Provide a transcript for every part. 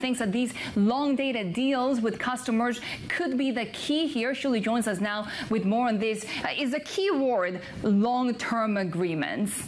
thinks that these long-dated deals with customers could be the key here. Shirley joins us now with more on this. Is the key word long-term agreements?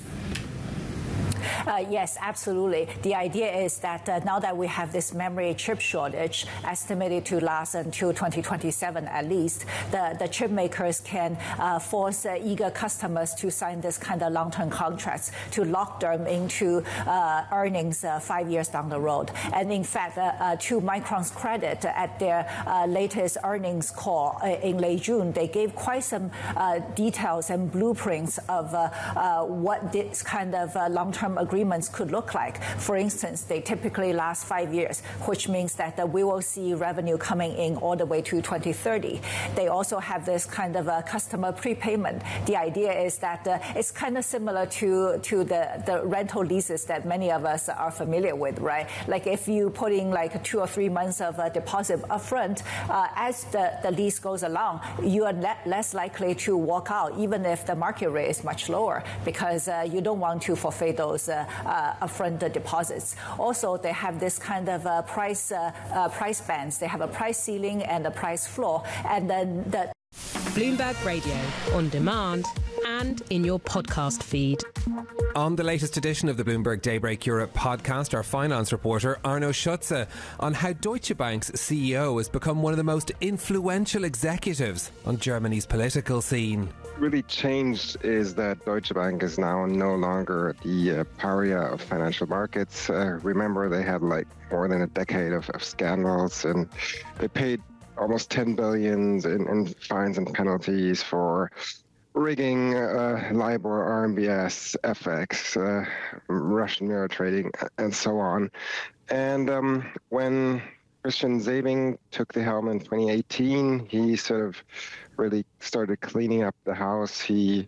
Yes, absolutely. The idea is that now that we have this memory chip shortage estimated to last until 2027 at least, the chip makers can force eager customers to sign this kind of long-term contracts to lock them into earnings 5 years down the road. And in fact, to Micron's credit, at their latest earnings call in late June, they gave quite some details and blueprints of what this kind of long-term agreements could look like. For instance, they typically last 5 years, which means that we will see revenue coming in all the way to 2030. They also have this kind of a customer prepayment. The idea is that it's kind of similar to the rental leases that many of us are familiar with, right? Like if you put in like 2 or 3 months of a deposit upfront, as the lease goes along, you are less likely to walk out, even if the market rate is much lower, because you don't want to forfeit those upfront deposits. Also, they have this kind of price bands. They have a price ceiling and a price floor, and then the Bloomberg Radio, on demand and in your podcast feed. On the latest edition of the Bloomberg Daybreak Europe podcast, our finance reporter Arno Schutze on how Deutsche Bank's CEO has become one of the most influential executives on Germany's political scene. Really changed is that Deutsche Bank is now no longer the pariah of financial markets. Remember, they had like more than a decade of scandals, and they paid almost 10 billion in fines and penalties for rigging, LIBOR, RMBS, FX, Russian mirror trading, and so on. And when Christian Sewing took the helm in 2018, he sort of really started cleaning up the house. He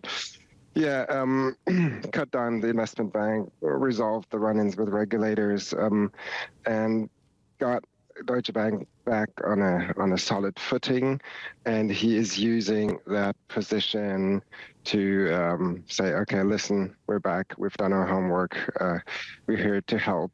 cut down the investment bank, resolved the run-ins with regulators, and got Deutsche Bank back on a solid footing, and he is using that position to say, okay, listen, we're back, we've done our homework, we're here to help,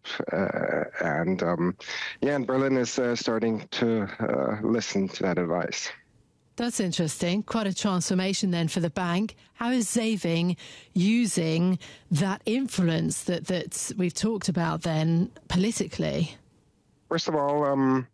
and Berlin is starting to listen to that advice. That's interesting. Quite a transformation then for the bank. How is Sewing using that influence that we've talked about then politically? First of all,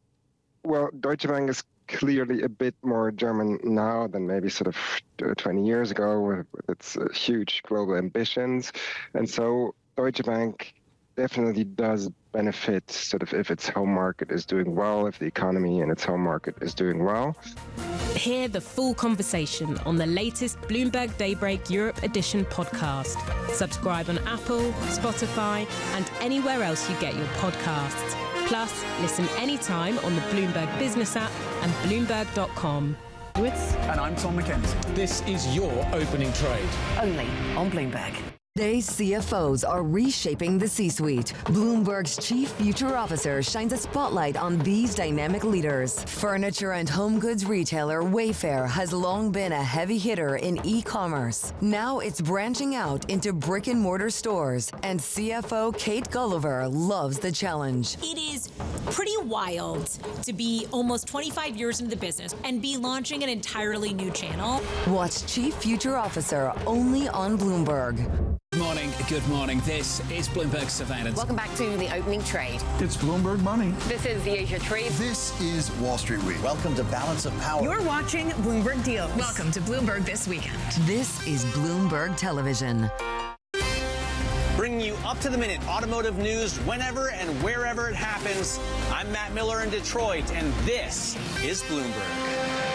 Deutsche Bank is clearly a bit more German now than maybe sort of 20 years ago with its huge global ambitions. And so Deutsche Bank definitely does benefit sort of if its home market is doing well, if the economy in its home market is doing well. Hear the full conversation on the latest Bloomberg Daybreak Europe Edition podcast. Subscribe on Apple, Spotify, and anywhere else you get your podcasts. Plus, listen anytime on the Bloomberg Business app and Bloomberg.com. And I'm Tom McKenzie. This is your opening trade. Only on Bloomberg. Today's CFOs are reshaping the C-suite. Bloomberg's chief future officer shines a spotlight on these dynamic leaders. Furniture and home goods retailer Wayfair has long been a heavy hitter in e-commerce. Now it's branching out into brick and mortar stores, and CFO Kate Gulliver loves the challenge. It is pretty wild to be almost 25 years into the business and be launching an entirely new channel. Watch Chief Future Officer only on Bloomberg. Good morning. This is Bloomberg Surveillance. Welcome back to the opening trade. It's Bloomberg Money. This is the Asia Trade. This is Wall Street Week. Welcome to Balance of Power. You're watching Bloomberg Deals. Welcome to Bloomberg This Weekend. This is Bloomberg Television. Bringing you up-to-the-minute automotive news whenever and wherever it happens. I'm Matt Miller in Detroit, and this is Bloomberg.